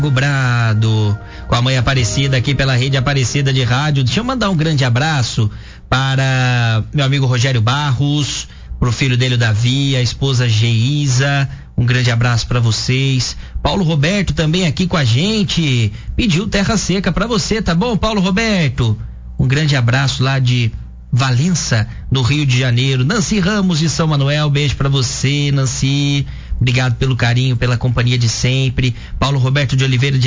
Brado, com a mãe Aparecida aqui pela rede Aparecida de rádio. Deixa eu mandar um grande abraço para meu amigo Rogério Barros, pro filho dele, o Davi, a esposa Geisa. Um grande abraço para vocês. Paulo Roberto também aqui com a gente, pediu terra seca para você, tá bom, Paulo Roberto? Um grande abraço lá de Valença, no Rio de Janeiro. Nancy Ramos de São Manuel, beijo pra você, Nancy. Obrigado pelo carinho, pela companhia de sempre. Paulo Roberto de Oliveira de